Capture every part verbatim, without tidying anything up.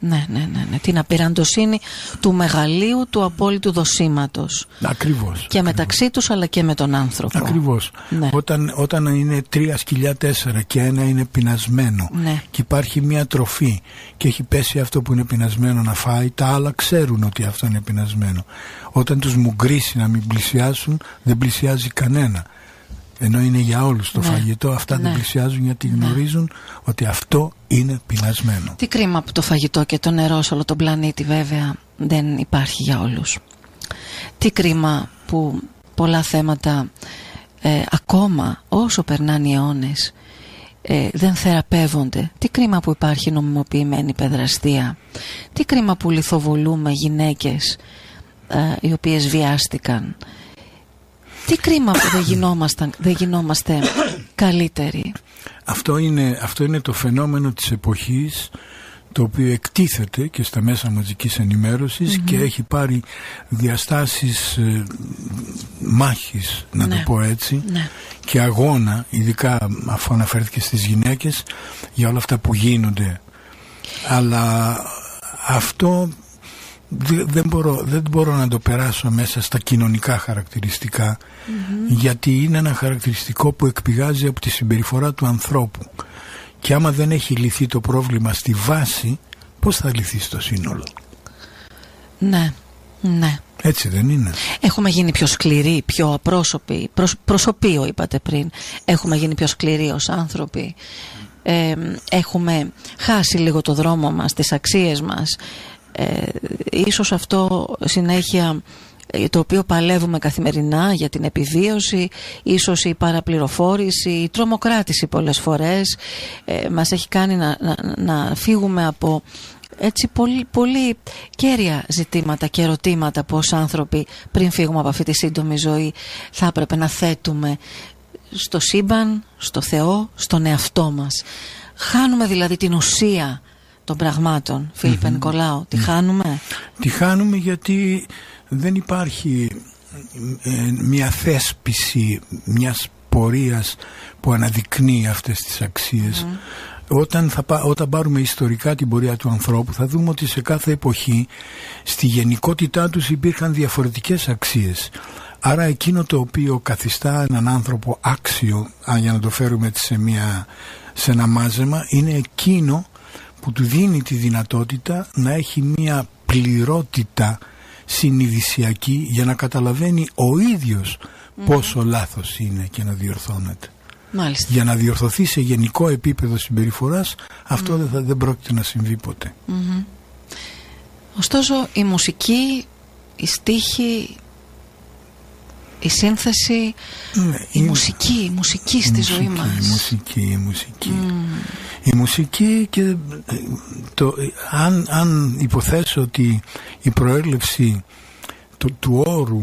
Ναι, ναι, ναι, ναι. Την απειραντοσύνη του μεγαλείου του απόλυτου δοσήματος. Ακριβώς. Και ακριβώς. μεταξύ τους αλλά και με τον άνθρωπο. Ακριβώς. Ναι. Όταν, όταν είναι τρία σκυλιά τέσσερα και ένα είναι πεινασμένο, ναι. και υπάρχει μια τροφή και έχει πέσει αυτό που είναι πεινασμένο να φάει, τα άλλα ξέρουν ότι αυτό είναι πεινασμένο. Όταν τους μουγκρίσει να μην πλησιάσουν, δεν πλησιάζει κανένα. Ενώ είναι για όλους το ναι. φαγητό, αυτά ναι. δεν πλησιάζουν γιατί γνωρίζουν ναι. ότι αυτό είναι πεινασμένο. Τι κρίμα που το φαγητό και το νερό σε όλο τον πλανήτη βέβαια δεν υπάρχει για όλους. Τι κρίμα που πολλά θέματα ε, ακόμα όσο περνάνε οι αιώνες ε, δεν θεραπεύονται. Τι κρίμα που υπάρχει νομιμοποιημένη παιδραστία. Τι κρίμα που λιθοβολούμε γυναίκες ε, οι οποίες βιάστηκαν. Τι κρίμα που δεν γινόμαστε, δεν γινόμαστε καλύτεροι. Αυτό είναι, αυτό είναι το φαινόμενο της εποχής, το οποίο εκτίθεται και στα μέσα μαζικής ενημέρωσης mm-hmm. και έχει πάρει διαστάσεις ε, μάχης, να ναι. το πω έτσι, ναι. και αγώνα, ειδικά αφού αναφέρθηκε στις γυναίκες, για όλα αυτά που γίνονται. Αλλά αυτό δεν μπορώ, δεν μπορώ να το περάσω μέσα στα κοινωνικά χαρακτηριστικά mm-hmm. γιατί είναι ένα χαρακτηριστικό που εκπηγάζει από τη συμπεριφορά του ανθρώπου, και άμα δεν έχει λυθεί το πρόβλημα στη βάση, πώς θα λυθεί στο σύνολο? Ναι, ναι. Έτσι δεν είναι? Έχουμε γίνει πιο σκληροί, πιο απρόσωποι, προσ, προσωπείο είπατε πριν. Έχουμε γίνει πιο σκληροί ως άνθρωποι. ε, Έχουμε χάσει λίγο το δρόμο μας, τις αξίες μας. Ε, ίσως αυτό συνέχεια το οποίο παλεύουμε καθημερινά για την επιβίωση, ίσως η παραπληροφόρηση, η τρομοκράτηση πολλές φορές ε, μας έχει κάνει να, να, να φύγουμε από έτσι πολύ, πολύ κέρια ζητήματα και ερωτήματα που ως άνθρωποι πριν φύγουμε από αυτή τη σύντομη ζωή θα έπρεπε να θέτουμε στο σύμπαν, στο Θεό, στον εαυτό μας. Χάνουμε δηλαδή την ουσία των πραγμάτων, Φίλιππε mm-hmm. Νικολάου. Τη χάνουμε? Τη χάνουμε γιατί δεν υπάρχει ε, μια θέσπιση μιας πορείας που αναδεικνύει αυτές τις αξίες. Mm. Όταν, θα, όταν πάρουμε ιστορικά την πορεία του ανθρώπου, θα δούμε ότι σε κάθε εποχή στη γενικότητά τους υπήρχαν διαφορετικές αξίες. Άρα εκείνο το οποίο καθιστά έναν άνθρωπο άξιο, α, για να το φέρουμε σε, μια, σε ένα μάζεμα, είναι εκείνο που του δίνει τη δυνατότητα να έχει μια πληρότητα συνειδησιακή για να καταλαβαίνει ο ίδιος mm-hmm. πόσο λάθος είναι και να διορθώνεται. Μάλιστα. Για να διορθωθεί σε γενικό επίπεδο συμπεριφοράς, αυτό mm. δεν, θα, δεν πρόκειται να συμβεί ποτέ. Mm-hmm. Ωστόσο η μουσική, η στίχη, η σύνθεση, ναι, η, η μουσική, η μουσική στη μουσική, ζωή μας. Η μουσική, η μουσική. Mm. Η μουσική και το, αν, αν υποθέσω ότι η προέλευση το, του όρου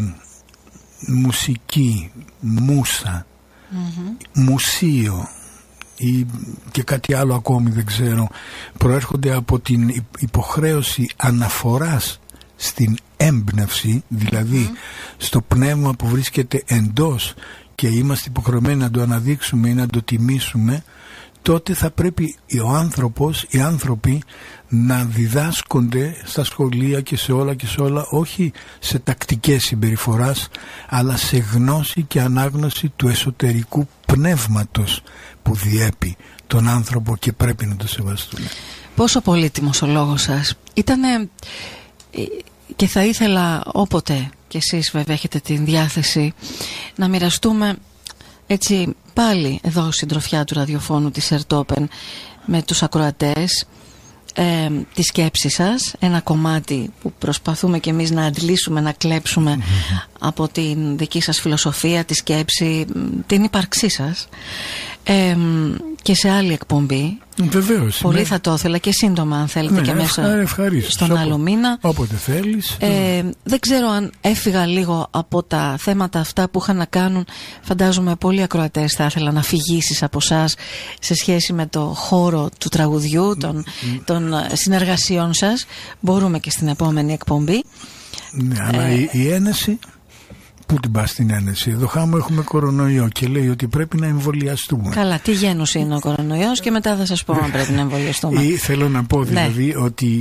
μουσική, μούσα, mm-hmm. μουσείο ή και κάτι άλλο ακόμη δεν ξέρω, προέρχονται από την υποχρέωση αναφοράς στην έμπνευση, δηλαδή mm-hmm. στο πνεύμα που βρίσκεται εντός και είμαστε υποχρεωμένοι να το αναδείξουμε ή να το τιμήσουμε, τότε θα πρέπει ο άνθρωπος, οι άνθρωποι να διδάσκονται στα σχολεία και σε όλα και σε όλα, όχι σε τακτικές συμπεριφοράς, αλλά σε γνώση και ανάγνωση του εσωτερικού πνεύματος που διέπει τον άνθρωπο και πρέπει να το σεβαστούμε. Πόσο πολύτιμος ο λόγος σας. Ήτανε, και θα ήθελα όποτε και εσείς βέβαια έχετε την διάθεση να μοιραστούμε έτσι πάλι εδώ συντροφιά του ραδιοφώνου της Ερτόπεν με τους ακροατές ε, τη σκέψη σας, ένα κομμάτι που προσπαθούμε και εμείς να αντλήσουμε, να κλέψουμε mm-hmm. από την δική σας φιλοσοφία, τη σκέψη, την ύπαρξή σας ε, και σε άλλη εκπομπή. Βεβαίως. Πολύ ναι. θα το ήθελα και σύντομα αν θέλετε, ναι, και μέσα ευχαρίστως. στον άλλο μήνα. Όποτε θέλεις. Ε, δεν ξέρω αν έφυγα λίγο από τα θέματα αυτά που είχαν να κάνουν. Φαντάζομαι πολλοί ακροατές θα ήθελαν αφηγήσεις από εσάς σε σχέση με το χώρο του τραγουδιού, των, mm. των συνεργασιών σας. Μπορούμε και στην επόμενη εκπομπή. Ναι, αλλά ε, η, η ένεση... Πού την πας την ένεση? Εδώ χάμω έχουμε κορονοϊό και λέει ότι πρέπει να εμβολιαστούμε. Καλά, τι γένους είναι ο κορονοϊός και μετά θα σας πω αν πρέπει να εμβολιαστούμε. Ή θέλω να πω δηλαδή ναι. ότι